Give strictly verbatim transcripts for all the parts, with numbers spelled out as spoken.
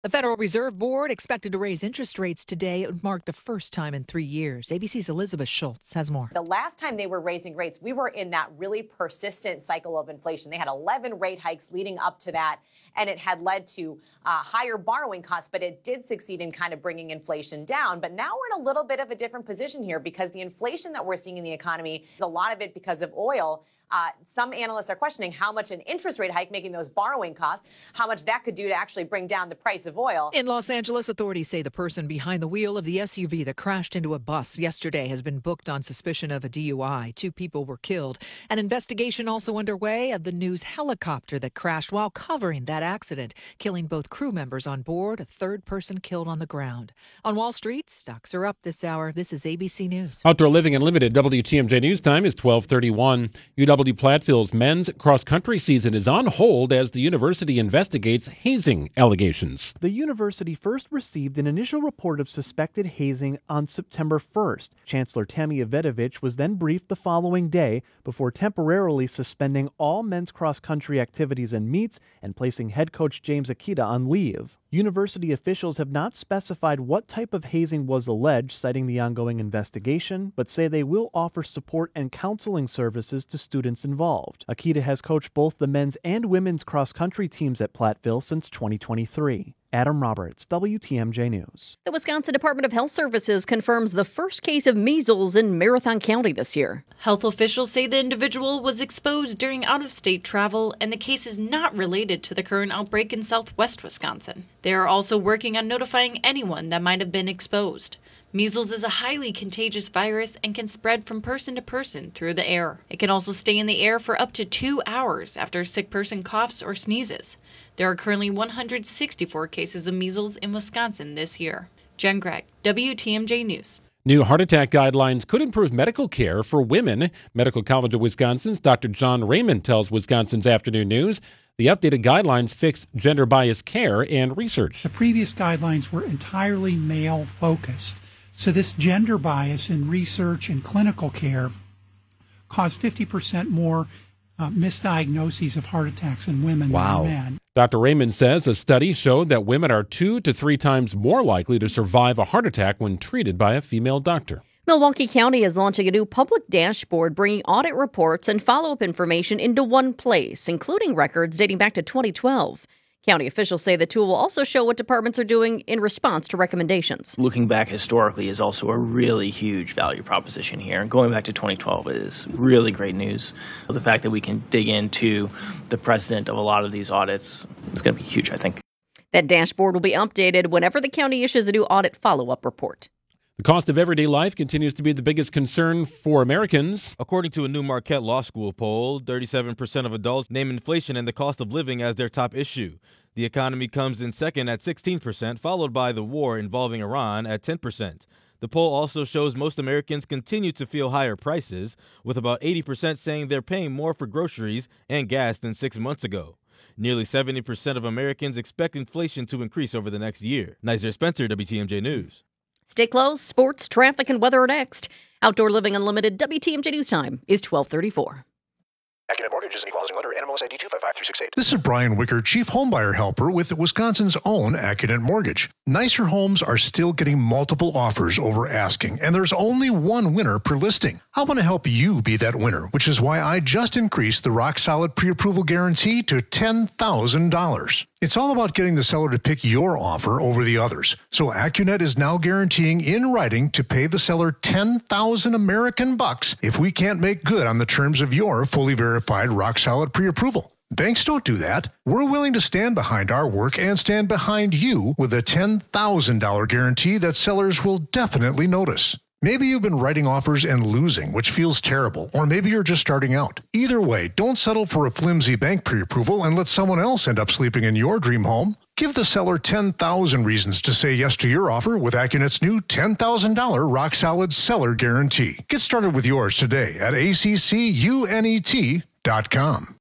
The Federal Reserve Board expected to raise interest rates today. It would mark the first time in three years. A B C's Elizabeth Schultz has more. The last time they were raising rates, we were in that really persistent cycle of inflation. They had eleven rate hikes leading up to that, and it had led to uh, higher borrowing costs, but it did succeed in kind of bringing inflation down. But now we're in a little bit of a different position here because the inflation that we're seeing in the economy is a lot of it because of oil. Uh, some analysts are questioning how much an interest rate hike, making those borrowing costs, how much that could do to actually bring down the price of oil. In Los Angeles, authorities say the person behind the wheel of the S U V that crashed into a bus yesterday has been booked on suspicion of a D U I. Two people were killed. An investigation also underway of the news helicopter that crashed while covering that accident, killing both crew members on board, a third person killed on the ground. On Wall Street, stocks are up this hour. This is A B C News. Outdoor Living Unlimited W T M J News time is twelve thirty-one. U W Platteville's men's cross-country season is on hold as the university investigates hazing allegations. The university first received an initial report of suspected hazing on September first. Chancellor Tammy Avedovich was then briefed the following day before temporarily suspending all men's cross-country activities and meets and placing head coach James Akita on leave. University officials have not specified what type of hazing was alleged, citing the ongoing investigation, but say they will offer support and counseling services to students involved. Akita has coached both the men's and women's cross-country teams at Platteville since twenty twenty-three. Adam Roberts, W T M J News. The Wisconsin Department of Health Services confirms the first case of measles in Marathon County this year. Health officials say the individual was exposed during out-of-state travel, and the case is not related to the current outbreak in southwest Wisconsin. They are also working on notifying anyone that might have been exposed. Measles is a highly contagious virus and can spread from person to person through the air. It can also stay in the air for up to two hours after a sick person coughs or sneezes. There are currently one hundred sixty-four cases of measles in Wisconsin this year. Jen Gregg, W T M J News. New heart attack guidelines could improve medical care for women. Medical College of Wisconsin's Doctor John Raymond tells Wisconsin's Afternoon News the updated guidelines fix gender-biased care and research. The previous guidelines were entirely male-focused. So this gender bias in research and clinical care caused fifty percent more uh, misdiagnoses of heart attacks in women wow. than men. Doctor Raymond says a study showed that women are two to three times more likely to survive a heart attack when treated by a female doctor. Milwaukee County is launching a new public dashboard bringing audit reports and follow-up information into one place, including records dating back to twenty twelve. County officials say the tool will also show what departments are doing in response to recommendations. Looking back historically is also a really huge value proposition here. And going back to twenty twelve is really great news. The fact that we can dig into the precedent of a lot of these audits is going to be huge, I think. That dashboard will be updated whenever the county issues a new audit follow-up report. The cost of everyday life continues to be the biggest concern for Americans. According to a new Marquette Law School poll, thirty-seven percent of adults name inflation and the cost of living as their top issue. The economy comes in second at sixteen percent, followed by the war involving Iran at ten percent. The poll also shows most Americans continue to feel higher prices, with about eighty percent saying they're paying more for groceries and gas than six months ago. Nearly seventy percent of Americans expect inflation to increase over the next year. Nizer Spencer, W T M J News. Stay close. Sports, traffic, and weather are next. Outdoor Living Unlimited W T M J News time is twelve thirty-four. Acunet Mortgage is an equal housing lender. N M L S I D two five five three six eight. This is Brian Wicker, Chief Homebuyer Helper with Wisconsin's own Acunet Mortgage. Nicer homes are still getting multiple offers over asking, and there's only one winner per listing. I want to help you be that winner, which is why I just increased the rock-solid pre-approval guarantee to ten thousand dollars. It's all about getting the seller to pick your offer over the others. So Acunet is now guaranteeing in writing to pay the seller ten thousand American bucks if we can't make good on the terms of your fully verified rock-solid pre-approval. Banks don't do that. We're willing to stand behind our work and stand behind you with a ten thousand dollars guarantee that sellers will definitely notice. Maybe you've been writing offers and losing, which feels terrible, or maybe you're just starting out. Either way, don't settle for a flimsy bank pre-approval and let someone else end up sleeping in your dream home. Give the seller ten thousand reasons to say yes to your offer with Acunet's new ten thousand dollars rock-solid seller guarantee. Get started with yours today at A C C U N E T dot com.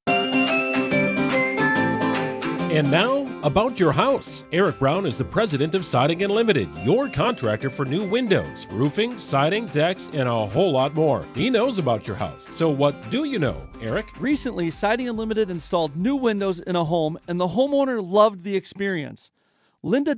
And now, about your house. Eric Brown is the president of Siding Unlimited, your contractor for new windows, roofing, siding, decks, and a whole lot more. He knows about your house. So what do you know, Eric? Recently, Siding Unlimited installed new windows in a home, and the homeowner loved the experience. Linda